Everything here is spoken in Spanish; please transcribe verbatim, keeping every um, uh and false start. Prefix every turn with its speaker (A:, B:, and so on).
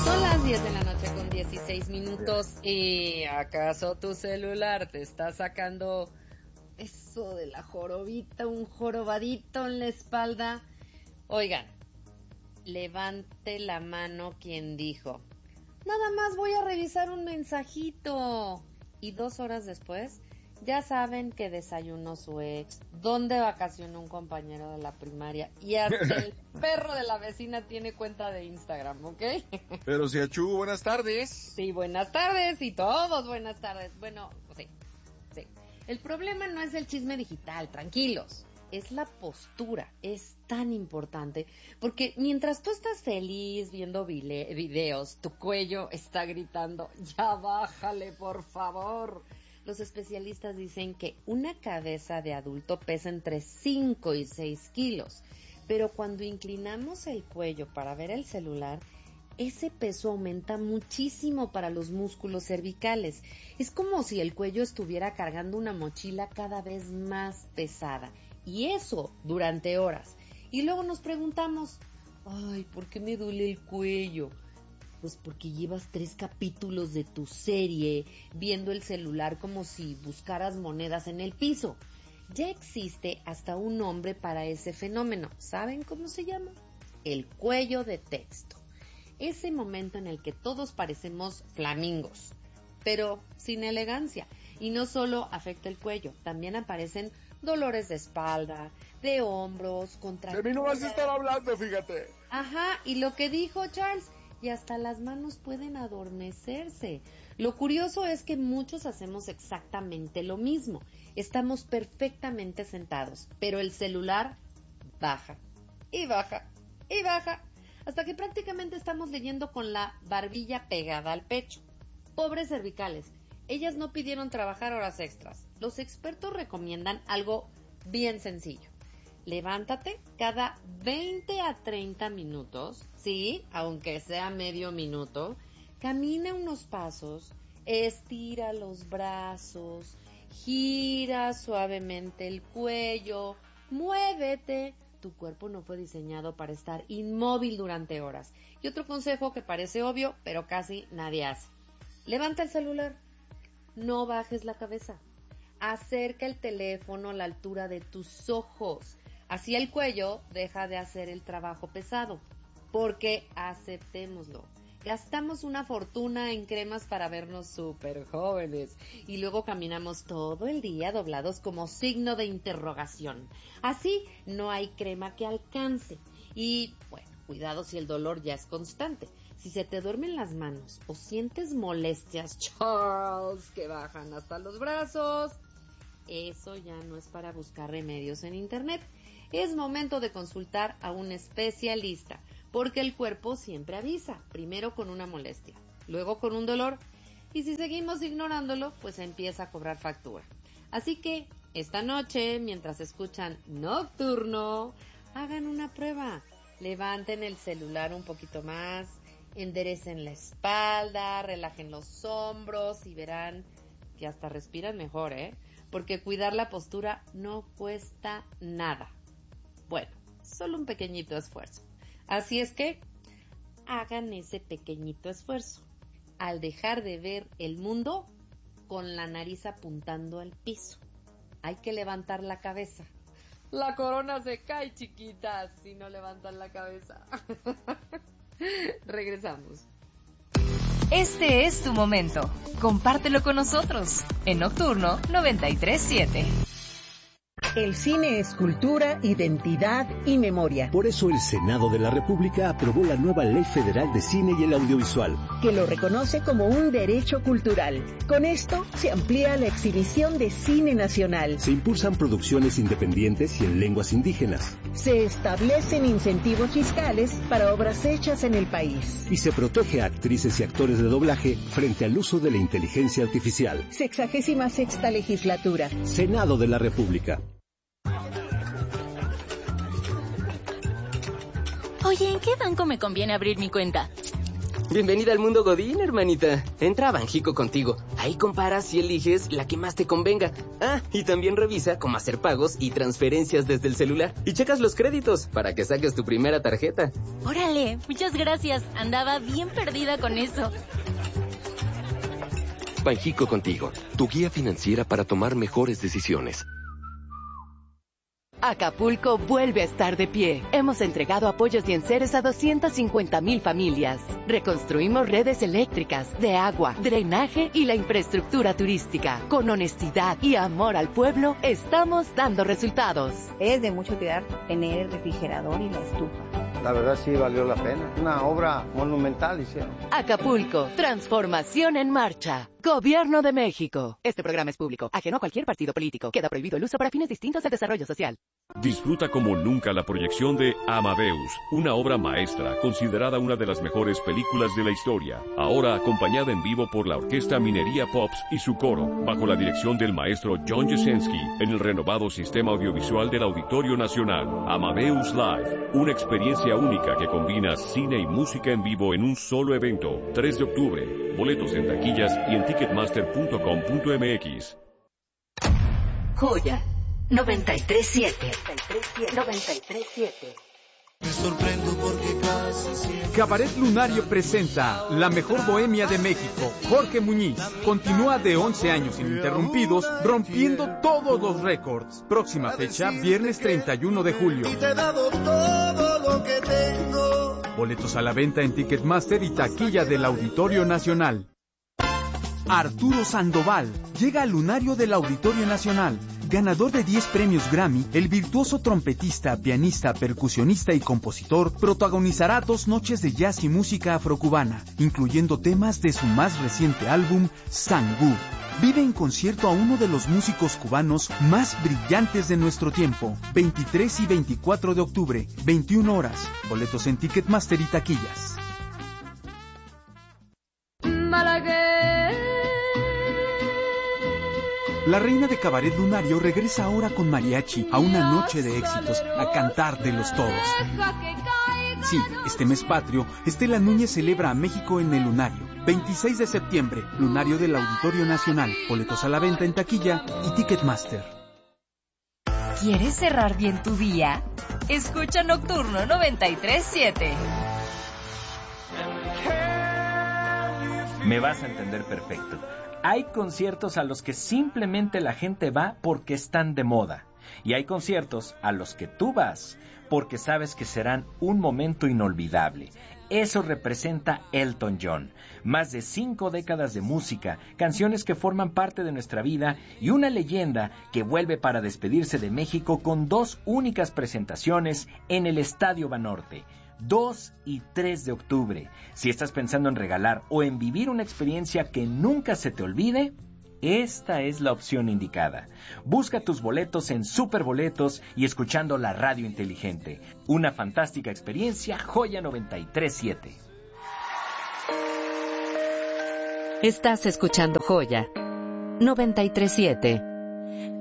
A: Son las diez de la noche con dieciséis minutos. ¿Y acaso tu celular te está sacando eso de la jorobita, un jorobadito en la espalda? Oigan, levante la mano quien dijo, nada más voy a revisar un mensajito. Y dos horas después, ya saben que desayunó su ex, dónde vacacionó un compañero de la primaria, y hasta el perro de la vecina tiene cuenta de Instagram, ¿ok?
B: Pero si Achú, buenas tardes.
A: Sí, buenas tardes, y todos buenas tardes. Bueno, sí, sí. El problema no es el chisme digital, tranquilos. Es la postura, es tan importante, porque mientras tú estás feliz viendo vile- videos, tu cuello está gritando, ya bájale, por favor. Los especialistas dicen que una cabeza de adulto pesa entre cinco y seis kilos, pero cuando inclinamos el cuello para ver el celular, ese peso aumenta muchísimo para los músculos cervicales. Es como si el cuello estuviera cargando una mochila cada vez más pesada. Y eso durante horas. Y luego nos preguntamos, ay, ¿por qué me duele el cuello? Pues porque llevas tres capítulos de tu serie viendo el celular como si buscaras monedas en el piso. Ya existe hasta un nombre para ese fenómeno. ¿Saben cómo se llama? El cuello de texto. Ese momento en el que todos parecemos flamingos, pero sin elegancia. Y no solo afecta el cuello, también aparecen dolores de espalda, de hombros, contracturas.
B: De mí no vas a estar hablando, fíjate.
A: Ajá, y lo que dijo Charles, y hasta las manos pueden adormecerse. Lo curioso es que muchos hacemos exactamente lo mismo. Estamos perfectamente sentados, pero el celular baja, y baja, y baja, hasta que prácticamente estamos leyendo con la barbilla pegada al pecho. Pobres cervicales. Ellas no pidieron trabajar horas extras. Los expertos recomiendan algo bien sencillo. Levántate cada veinte a treinta minutos, sí, aunque sea medio minuto, camina unos pasos, estira los brazos, gira suavemente el cuello, muévete. Tu cuerpo no fue diseñado para estar inmóvil durante horas. Y otro consejo que parece obvio, pero casi nadie hace. Levanta el celular. No bajes la cabeza. Acerca el teléfono a la altura de tus ojos. Así el cuello deja de hacer el trabajo pesado. Porque, aceptémoslo, gastamos una fortuna en cremas para vernos súper jóvenes. Y luego caminamos todo el día doblados como signo de interrogación. Así no hay crema que alcance. Y, bueno, cuidado si el dolor ya es constante. Si se te duermen las manos o sientes molestias, Charles, que bajan hasta los brazos, eso ya no es para buscar remedios en internet. Es momento de consultar a un especialista, porque el cuerpo siempre avisa, primero con una molestia, luego con un dolor, y si seguimos ignorándolo, pues empieza a cobrar factura. Así que, esta noche, mientras escuchan Nocturno, hagan una prueba. Levanten el celular un poquito más, enderecen la espalda, relajen los hombros y verán que hasta respiran mejor, ¿eh? Porque cuidar la postura no cuesta nada. Bueno, solo un pequeñito esfuerzo. Así es que hagan ese pequeñito esfuerzo al dejar de ver el mundo con la nariz apuntando al piso. Hay que levantar la cabeza. La corona se cae, chiquitas, si no levantan la cabeza. Regresamos.
C: Este es tu momento. Compártelo con nosotros en Nocturno noventa y tres punto siete.
D: El cine es cultura, identidad y memoria.
E: Por eso el Senado de la República aprobó la nueva Ley Federal de Cine y el Audiovisual,
D: que lo reconoce como un derecho cultural. Con esto se amplía la exhibición de cine nacional.
E: Se impulsan producciones independientes y en lenguas indígenas.
D: Se establecen incentivos fiscales para obras hechas en el país.
E: Y se protege a actrices y actores de doblaje frente al uso de la inteligencia artificial.
D: Sexagésima sexta legislatura.
E: Senado de la República.
F: Oye, ¿en qué banco me conviene abrir mi cuenta?
G: Bienvenida al mundo Godín, hermanita. Entra a Banjico contigo. Ahí comparas y eliges la que más te convenga. Ah, y también revisa cómo hacer pagos y transferencias desde el celular. Y checas los créditos para que saques tu primera tarjeta.
F: Órale, muchas gracias. Andaba bien perdida con eso.
H: Banjico Contigo, tu guía financiera para tomar mejores decisiones.
I: Acapulco vuelve a estar de pie. Hemos entregado apoyos y enseres a doscientas cincuenta mil familias. Reconstruimos redes eléctricas, de agua, drenaje y la infraestructura turística. Con honestidad y amor al pueblo, estamos dando resultados.
J: Es de mucha utilidad tener el refrigerador y la estufa.
K: La verdad sí valió la pena. Una obra monumental hicieron.
I: Acapulco, transformación en marcha. Gobierno de México. Este programa es público, ajeno a cualquier partido político. Queda prohibido el uso para fines distintos del desarrollo social.
L: Disfruta como nunca la proyección de Amadeus, una obra maestra considerada una de las mejores películas de la historia. Ahora acompañada en vivo por la Orquesta Minería Pops y su coro, bajo la dirección del maestro John Jasenski, en el renovado sistema audiovisual del Auditorio Nacional. Amadeus Live, una experiencia única que combina cine y música en vivo en un solo evento. tres de octubre. Boletos en taquillas y en ticketmaster punto com punto m x.
D: Joya noventa y tres siete. noventa y tres siete.
M: Me sorprendo porque casi siempre...
N: Cabaret Lunario presenta La Mejor Bohemia de México. Jorge Muñiz continúa de once años ininterrumpidos, rompiendo todos los récords. Próxima fecha, viernes treinta y uno de julio.
M: Y te he dado todo lo que tengo.
N: Boletos a la venta en Ticketmaster y taquilla del Auditorio Nacional. Arturo Sandoval llega al Lunario del Auditorio Nacional. Ganador de diez premios Grammy, el virtuoso trompetista, pianista, percusionista y compositor protagonizará dos noches de jazz y música afrocubana, incluyendo temas de su más reciente álbum, Sangú. Vive en concierto a uno de los músicos cubanos más brillantes de nuestro tiempo. veintitrés y veinticuatro de octubre, veintiuna horas. Boletos en Ticketmaster y taquillas. La reina de Cabaret Lunario regresa ahora con mariachi a una noche de éxitos, a cantar de los todos. Sí, este mes patrio, Estela Núñez celebra a México en el Lunario. veintiséis de septiembre, Lunario del Auditorio Nacional. Boletos a la venta en taquilla y Ticketmaster.
C: ¿Quieres cerrar bien tu día? Escucha Nocturno noventa y tres siete.
O: Me vas a entender perfecto. Hay conciertos a los que simplemente la gente va porque están de moda. Y hay conciertos a los que tú vas porque sabes que serán un momento inolvidable. Eso representa Elton John. Más de cinco décadas de música, canciones que forman parte de nuestra vida y una leyenda que vuelve para despedirse de México con dos únicas presentaciones en el Estadio Banorte. dos y tres de octubre. Si estás pensando en regalar o en vivir una experiencia que nunca se te olvide, esta es la opción indicada. Busca tus boletos en Superboletos y escuchando la radio inteligente. Una fantástica experiencia, Joya noventa y tres siete.
A: Estás escuchando Joya noventa y tres siete.